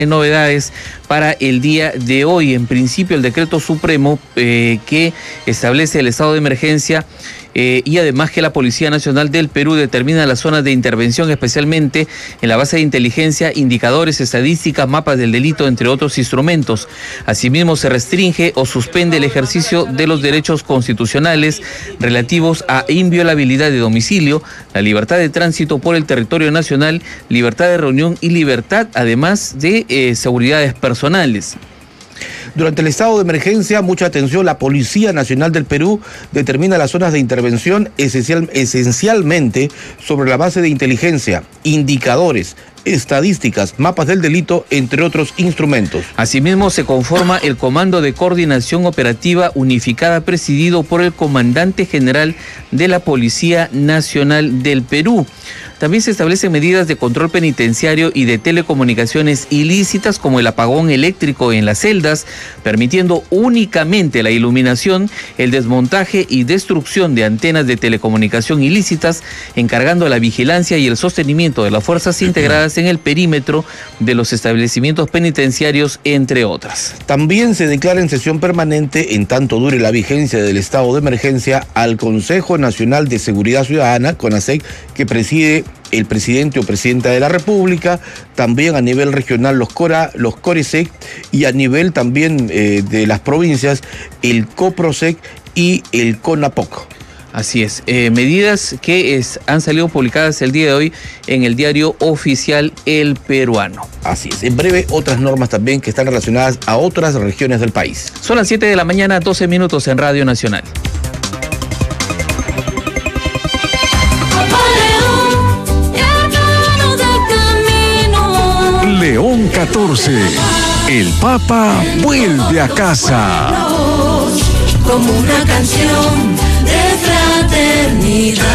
novedades para el día de hoy. En principio, el decreto supremo que establece el estado de emergencia y además que la Policía Nacional del Perú determina las zonas de intervención, especialmente en la base de inteligencia, indicadores, estadísticas, mapas del delito, entre otros instrumentos. Asimismo, se restringe o suspende el ejercicio de los derechos constitucionales relativos a inviolabilidad de domicilio, la libertad de tránsito por el territorio nacional, libertad de reunión y libertad, además de seguridades personales. Durante el estado de emergencia, mucha atención, la Policía Nacional del Perú determina las zonas de intervención esencialmente sobre la base de inteligencia, indicadores, estadísticas, mapas del delito, entre otros instrumentos. Asimismo, se conforma el Comando de Coordinación Operativa Unificada presidido por el Comandante General de la Policía Nacional del Perú. También se establecen medidas de control penitenciario y de telecomunicaciones ilícitas, como el apagón eléctrico en las celdas, permitiendo únicamente la iluminación, el desmontaje y destrucción de antenas de telecomunicación ilícitas, encargando la vigilancia y el sostenimiento de las fuerzas integradas en el perímetro de los establecimientos penitenciarios, entre otras. También se declara en sesión permanente, en tanto dure la vigencia del estado de emergencia, al Consejo Nacional de Seguridad Ciudadana, CONASEC, que preside el presidente o presidenta de la República, también a nivel regional los CORESEC y a nivel también de las provincias, el COPROSEC y el CONAPOC. Así es, medidas que han salido publicadas el día de hoy en el diario oficial El Peruano. Así es, en breve otras normas también que están relacionadas a otras regiones del país. Son las 7 de la mañana, 12 minutos en Radio Nacional. León 14, el Papa vuelve a casa. Como una canción de fraternidad.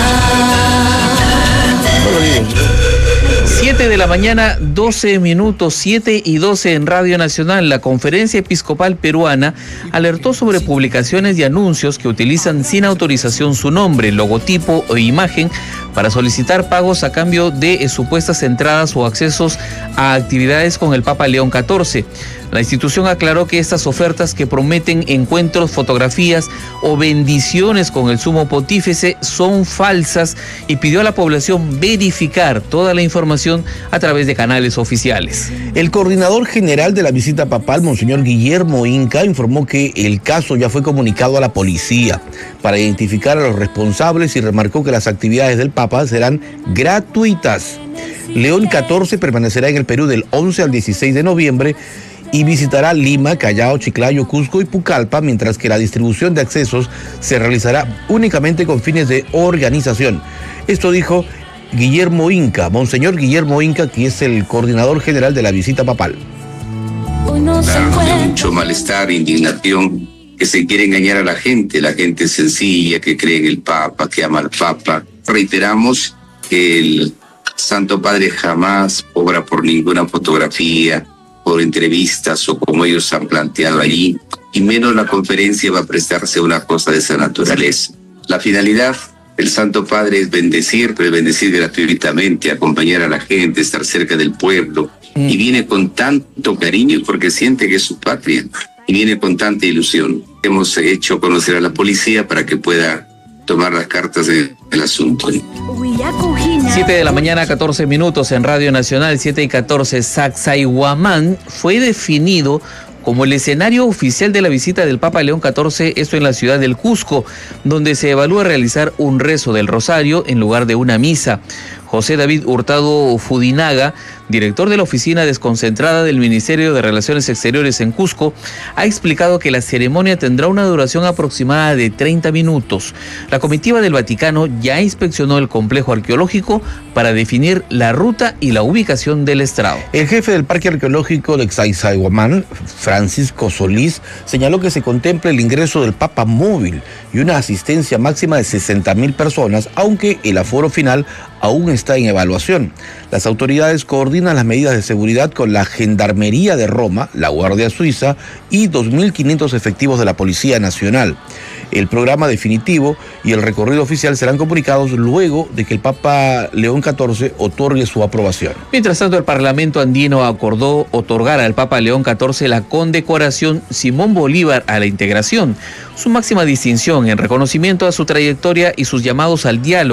7 de la mañana, 12 minutos, 7 y 12 en Radio Nacional. La Conferencia Episcopal Peruana alertó sobre publicaciones y anuncios que utilizan sin autorización su nombre, logotipo o imagen para solicitar pagos a cambio de supuestas entradas o accesos a actividades con el Papa León XIV. La institución aclaró que estas ofertas que prometen encuentros, fotografías o bendiciones con el sumo pontífice son falsas y pidió a la población verificar toda la información a través de canales oficiales. El coordinador general de la visita papal, Monseñor Guillermo Inca, informó que el caso ya fue comunicado a la policía para identificar a los responsables y remarcó que las actividades del Papa serán gratuitas. León XIV permanecerá en el Perú del 11 al 16 de noviembre y visitará Lima, Callao, Chiclayo, Cusco y Pucallpa, mientras que la distribución de accesos se realizará únicamente con fines de organización. Esto dijo Guillermo Inca, Monseñor Guillermo Inca, que es el coordinador general de la visita papal. De mucho malestar, indignación, que se quiere engañar a la gente sencilla que cree en el Papa, que ama al Papa. Reiteramos que el Santo Padre jamás obra por ninguna fotografía, por entrevistas o como ellos han planteado allí, y menos la conferencia va a prestarse a una cosa de esa naturaleza. La finalidad del Santo Padre es bendecir, pero bendecir gratuitamente, acompañar a la gente, estar cerca del pueblo, y viene con tanto cariño porque siente que es su patria, y viene con tanta ilusión. Hemos hecho conocer a la policía para que pueda tomar las cartas del asunto. 7 de la mañana, 14 minutos en Radio Nacional, 7 y 14. Sacsayhuamán fue definido como el escenario oficial de la visita del Papa León XIV, esto en la ciudad del Cusco, donde se evalúa realizar un rezo del Rosario en lugar de una misa. José David Hurtado Fudinaga, director de la oficina desconcentrada del Ministerio de Relaciones Exteriores en Cusco, ha explicado que la ceremonia tendrá una duración aproximada de 30 minutos. La comitiva del Vaticano ya inspeccionó el complejo arqueológico para definir la ruta y la ubicación del estrado. El jefe del Parque Arqueológico de Sacsayhuamán, Francisco Solís, señaló que se contempla el ingreso del Papa móvil y una asistencia máxima de 60.000 personas, aunque el aforo final aún está en evaluación. Las autoridades coordinan las medidas de seguridad con la Gendarmería de Roma, la Guardia Suiza y 2.500 efectivos de la Policía Nacional. El programa definitivo y el recorrido oficial serán comunicados luego de que el Papa León XIV otorgue su aprobación. Mientras tanto, el Parlamento andino acordó otorgar al Papa León XIV la condecoración Simón Bolívar a la integración, su máxima distinción en reconocimiento a su trayectoria y sus llamados al diálogo